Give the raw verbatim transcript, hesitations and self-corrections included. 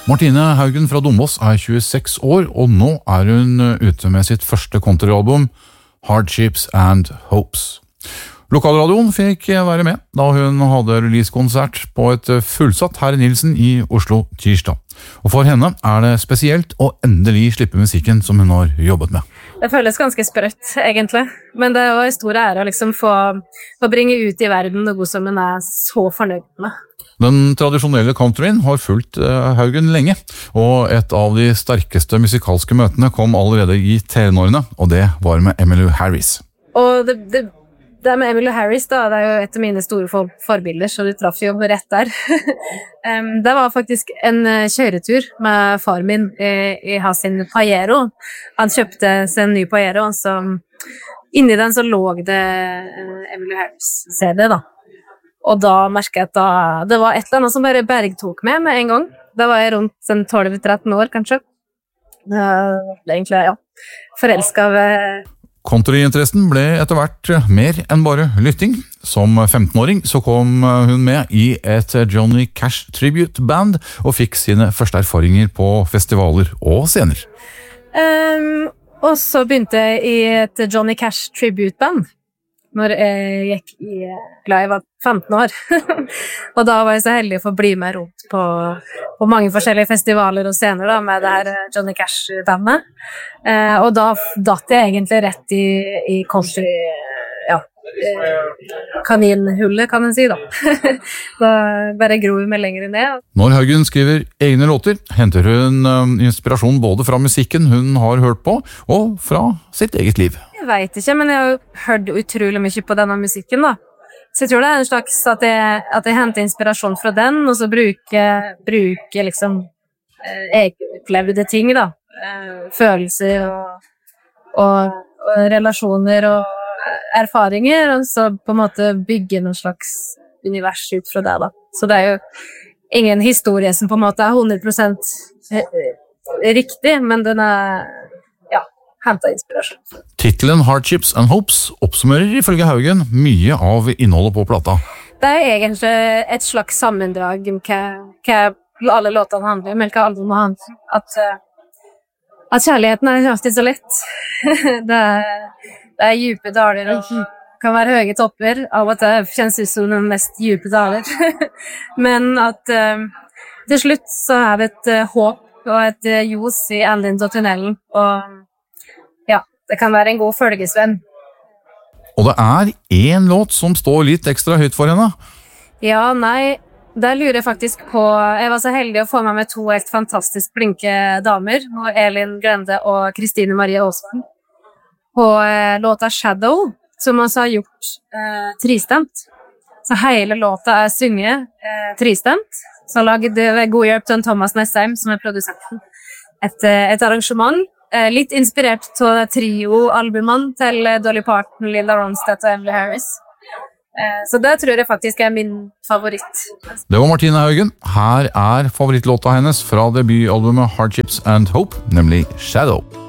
Martine Haugen fra Dombås er tjueseks år, og nå er hun ute med sitt første countryalbum, Hardships and Hopes. Lokalradioen fikk være med da hun hadde releasekonsert på et fullsatt Herre Nilsen i Oslo tirsdag. Og for henne er det spesielt å endelig slippe musikken som hun har jobbet med. Det føles ganske sprøtt, egentlig. Men det var en stor ære å liksom få, få bringe ut i verden noe som hun er så fornøyd med. Den tradisjonelle countryen har fulgt Haugen lenge, og et av de sterkeste musikalske møtene kom allerede i tenårene, og det var med Emmylou Harris. Og det, det, det med Emmylou Harris da, det er jo et av mine store for, forbilder, så du traff jo rett der. um, det var faktisk en kjøretur med far min i, i hans sin Pajero. Han kjøpte seg en ny Pajero, så inni den så lå det Emmylou Harris-C D da. Og da merket jeg at da, det var et eller annet som bare bergtok med med en gang. Da var jeg rundt tolv tretten år, kanskje. Det var egentlig, ja, forelsket av... Countryinteressen ble etter hvert mer enn bare lytting. Som femtenåring så kom hun med i et Johnny Cash tribute band og fikk sine første erfaringer på festivaler og scener. Um, og så begynte jeg i et Johnny Cash tribute band når jeg gikk i glad jeg var femten år. Og da var jeg så heldig å få bli med rundt på, på mange forskjellige festivaler og scener da, med det her Johnny Cash-bandet. Eh, og da datt jeg egentlig rett i, i country, ja, kaninhullet, kan man si da. Da bare gror vi meg lenger ned. Når Haugen skriver egne låter, henter hun um, inspirasjon både fra musikken hun har hørt på, og fra sitt eget liv. Jeg vet ikke, men jeg har jo hørt utrolig mye på denne musikken da. Så jeg tror det er en slags at jeg, at jeg henter inspirasjon fra den, og så bruker, bruker liksom eh, egenopplevde ting da. Eh, følelser og, og, og relasjoner og erfaringer, og så på en måte bygge noen slags univers ut fra det da. Så det er jo ingen historie som på en måte er hundre prosent riktig, men den er, ja, hentet inspirasjon. Titelen Hardships and Hopes oppsummerer ifølge Haugen mye av innholdet på plata. Det er egentlig et slags sammendrag om hva, hva alle låtene handler om, eller hva albumet handler om. At, at kjærligheten er alltid så lett. det er Det er djupe daler og kan være høye topper. Av og til kjennes ut som den mest djupe daler. Men at uh, til slutt så er det et uh, håp og et uh, ljos i enden av tunnelen. Og ja, det kan være en god følgesvenn. Og det er en låt som står litt ekstra høyt for henne. Ja, nei, der lurer jeg faktisk på. Jeg var så heldig å få med meg to helt fantastisk flinke damer. Elin Grende og Kristine Marie Aasvang. På eh, låta Shadow, som også har gjort eh, tristemt. Så hele låta er synget eh, tristemt. Så laget det ved god hjelp til Thomas Nessheim, som er produsenten. Et, et arrangement, eh, litt inspirert av trio-albumene til Dolly Parton, Linda Ronstadt og Emmylou Harris. Eh, så det tror jeg faktisk er min favoritt. Det var Martine Haugen. Her er favorittlåta hennes fra debutalbumet Hardships and Hope, nemlig Shadow.